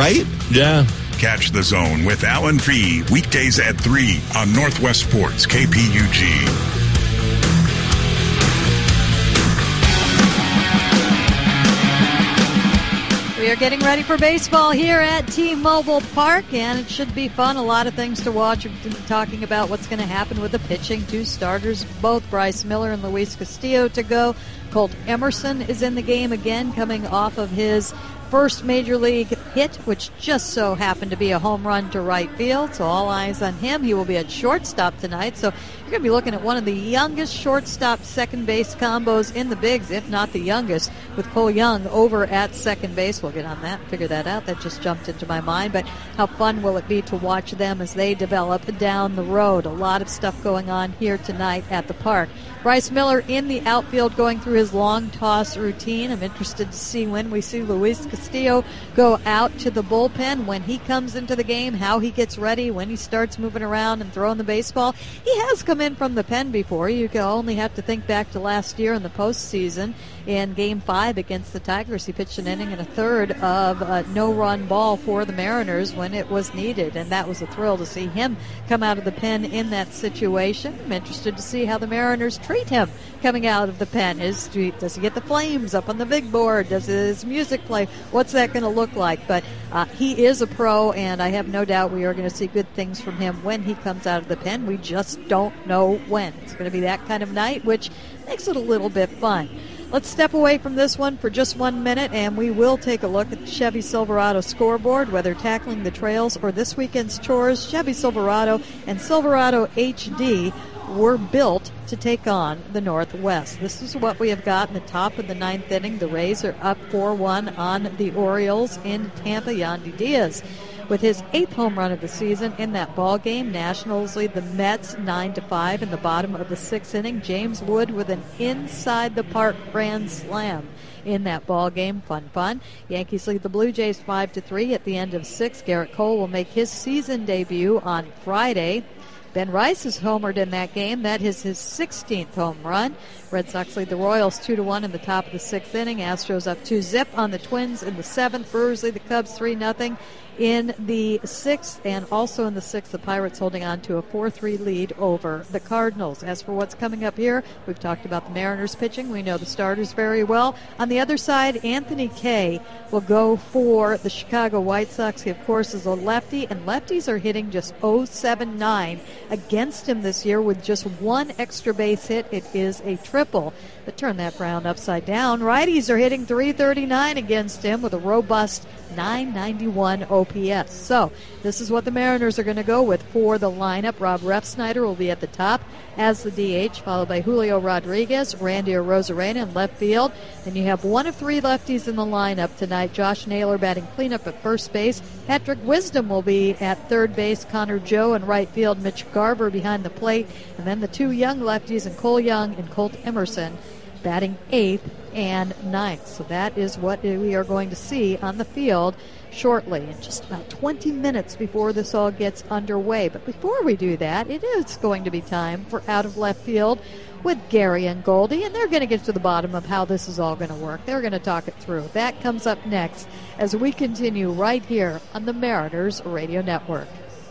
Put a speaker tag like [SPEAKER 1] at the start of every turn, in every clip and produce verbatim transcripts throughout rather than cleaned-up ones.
[SPEAKER 1] right?
[SPEAKER 2] Yeah.
[SPEAKER 3] Catch The Zone with Alan Fee weekdays at three on Northwest Sports K P U G.
[SPEAKER 4] We are getting ready for baseball here at T-Mobile Park, and it should be fun. A lot of things to watch. We've been talking about what's going to happen with the pitching. Two starters, both Bryce Miller and Luis Castillo to go. Colt Emerson is in the game again, coming off of his first major league hit, which just so happened to be a home run to right field. So all eyes on him. He will be at shortstop tonight. So you're going to be looking at one of the youngest shortstop second base combos in the bigs, if not the youngest, with Cole Young over at second base. We'll get on that, figure that out. That just jumped into my mind. But how fun will it be to watch them as they develop down the road? A lot of stuff going on here tonight at the park. Bryce Miller in the outfield going through his long toss routine. I'm interested to see when we see Luis Castillo go out to the bullpen, when he comes into the game, how he gets ready, when he starts moving around and throwing the baseball. He has come in from the pen before. You can only have to think back to last year in the postseason. In Game five against the Tigers, he pitched an inning and a third of a no-run ball for the Mariners when it was needed, and that was a thrill to see him come out of the pen in that situation. I'm interested to see how the Mariners treat him coming out of the pen. Is, does he get the flames up on the big board? Does his music play? What's that going to look like? But uh, he is a pro, and I have no doubt we are going to see good things from him when he comes out of the pen. We just don't know when. It's going to be that kind of night, which makes it a little bit fun. Let's step away from this one for just one minute, and we will take a look at the Chevy Silverado scoreboard, whether tackling the trails or this weekend's chores. Chevy Silverado and Silverado H D were built to take on the Northwest. This is what we have got in the top of the ninth inning. The Rays are up four one on the Orioles in Tampa. Yandy Diaz with his eighth home run of the season in that ball game. Nationals lead the Mets nine to five in the bottom of the sixth inning. James Wood with an inside the park grand slam in that ball game. Fun, fun. Yankees lead the Blue Jays five to three at the end of six. Garrett Cole will make his season debut on Friday. Ben Rice is homered in that game. That is his sixteenth home run. Red Sox lead the Royals two to one in the top of the sixth inning. Astros up two zip on the Twins in the seventh. Brewers lead the Cubs three nothing in the sixth, and also in the sixth, the Pirates holding on to a four three lead over the Cardinals. As for what's coming up here, we've talked about the Mariners pitching. We know the starters very well. On the other side, Anthony Kay will go for the Chicago White Sox. He, of course, is a lefty, and lefties are hitting just oh seven nine against him this year with just one extra base hit. It is a triple. But turn that frown upside down. Righties are hitting three thirty-nine against him with a robust nine ninety-one O P S. So this is what the Mariners are going to go with for the lineup. Rob Refsnyder will be at the top as the D H, followed by Julio Rodriguez, Randy Arozarena in left field. Then you have one of three lefties in the lineup tonight. Josh Naylor batting cleanup at first base. Patrick Wisdom will be at third base. Connor Joe in right field. Mitch Garver behind the plate. And then the two young lefties, and Cole Young and Colt Emerson, batting eighth and ninth. So that is what we are going to see on the field shortly, in just about twenty minutes before this all gets underway. But before we do that, it is going to be time for Out of Left Field with Gary and Goldie, and they're going to get to the bottom of how this is all going to work. They're going to talk it through. That comes up next as we continue right here on the Mariners Radio Network.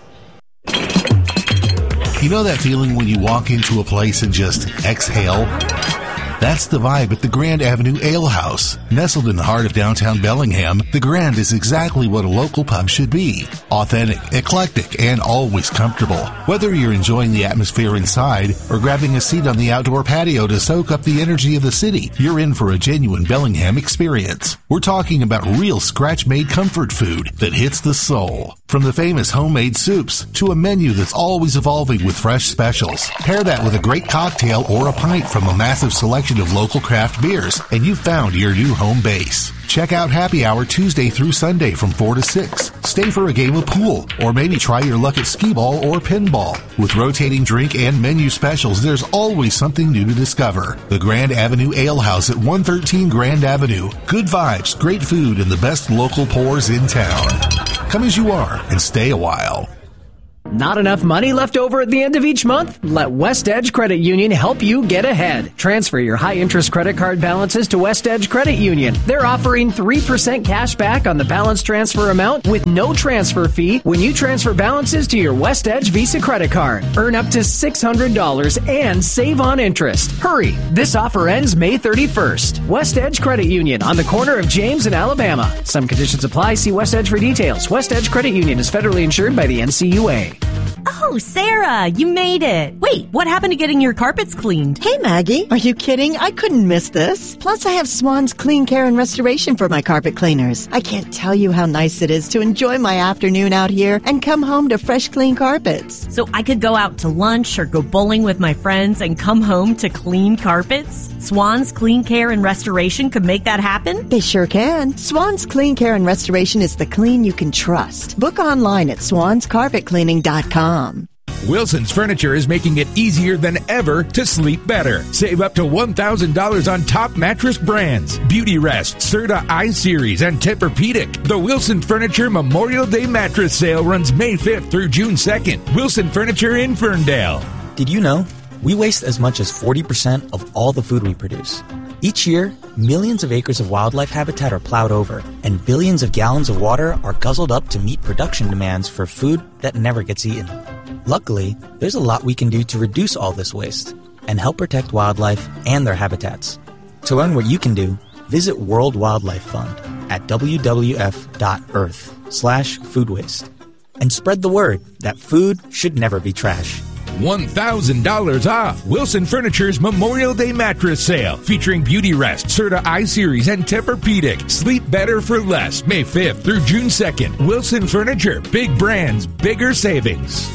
[SPEAKER 5] You know that feeling when you walk into a place and just exhale? That's the vibe at the Grand Avenue Ale House. Nestled in the heart of downtown Bellingham, the Grand is exactly what a local pub should be. Authentic, eclectic, and always comfortable. Whether you're enjoying the atmosphere inside or grabbing a seat on the outdoor patio to soak up the energy of the city, you're in for a genuine Bellingham experience. We're talking about real scratch-made comfort food that hits the soul. From the famous homemade soups to a menu that's always evolving with fresh specials. Pair that with a great cocktail or a pint from a massive selection of local craft beers, and you've found your new home base. Check out Happy Hour Tuesday through Sunday from four to six. Stay for a game of pool, or maybe try your luck at skee-ball or pinball. With rotating drink and menu specials, there's always something new to discover. The Grand Avenue Ale House at one thirteen Grand Avenue. Good vibes, great food, and the best local pours in town. Come as you are and stay a while.
[SPEAKER 1] Not enough money left over at the end of each month? Let West Edge Credit Union help you get ahead. Transfer your high-interest credit card balances to West Edge Credit Union. They're offering three percent cash back on the balance transfer amount with no transfer fee when you transfer balances to your West Edge Visa credit card. Earn up to six hundred dollars and save on interest. Hurry! This offer ends May thirty-first. West Edge Credit Union on the corner of James and Alabama. Some conditions apply. See West Edge for details. West Edge Credit Union is federally insured by the N C U A.
[SPEAKER 2] Oh, Sarah, you made it. Wait, what happened to getting your carpets cleaned?
[SPEAKER 6] Hey, Maggie, are you kidding? I couldn't miss this. Plus, I have Swan's Clean Care and Restoration for my carpet cleaners. I can't tell you how nice it is to enjoy my afternoon out here and come home to fresh, clean carpets.
[SPEAKER 2] So I could go out to lunch or go bowling with my friends and come home to clean carpets? Swan's Clean Care and Restoration could make that happen?
[SPEAKER 6] They sure can. Swan's Clean Care and Restoration is the clean you can trust. Book online at swans carpet cleaning dot com.
[SPEAKER 7] Wilson's Furniture is making it easier than ever to sleep better. Save up to one thousand dollars on top mattress brands. Beauty Rest, Serta I-Series, and Tempur-Pedic. The Wilson Furniture Memorial Day Mattress Sale runs May fifth through June second. Wilson Furniture in Ferndale.
[SPEAKER 8] Did you know we waste as much as forty percent of all the food we produce? Each year, millions of acres of wildlife habitat are plowed over, and billions of gallons of water are guzzled up to meet production demands for food that never gets eaten. Luckily, there's a lot we can do to reduce all this waste and help protect wildlife and their habitats. To learn what you can do, visit World Wildlife Fund at w w f dot earth slash food waste and spread the word that food should never be trash.
[SPEAKER 7] one thousand dollars off Wilson Furniture's Memorial Day Mattress Sale featuring Beauty Rest, Serta I-Series, and Tempur-Pedic. Sleep better for less. May fifth through June second. Wilson Furniture. Big brands, bigger savings.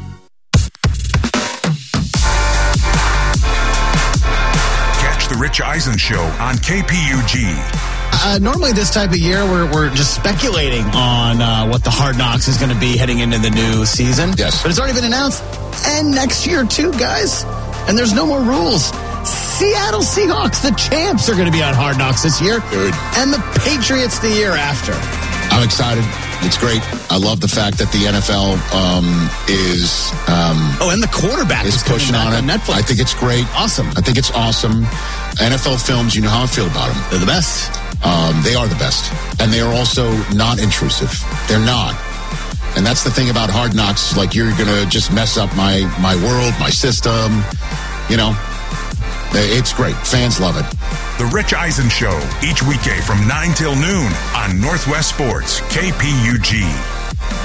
[SPEAKER 3] Catch the Rich Eisen Show on K P U G.
[SPEAKER 9] Uh, normally this type of year, we're, we're just speculating on uh, what the Hard Knocks is going to be heading into the new season.
[SPEAKER 10] Yes.
[SPEAKER 9] But it's already been announced. And next year, too, guys. And there's no more rules. Seattle Seahawks, the champs, are going to be on Hard Knocks this year.
[SPEAKER 10] Good.
[SPEAKER 9] And the Patriots the year after.
[SPEAKER 10] I'm excited. It's great. I love the fact that the N F L um, is... Um,
[SPEAKER 9] oh, and the quarterback
[SPEAKER 10] is,
[SPEAKER 9] is
[SPEAKER 10] pushing on it.
[SPEAKER 9] on Netflix.
[SPEAKER 10] I think it's great.
[SPEAKER 9] Awesome.
[SPEAKER 10] I think it's awesome. N F L films, you know how I feel about them.
[SPEAKER 9] They're the best.
[SPEAKER 10] Um, they are the best. And they are also not intrusive. They're not. And that's the thing about Hard Knocks. Like, you're going to just mess up my, my world, my system. You know, it's great. Fans love it.
[SPEAKER 3] The Rich Eisen Show, each weekday from nine till noon on Northwest Sports, K P U G.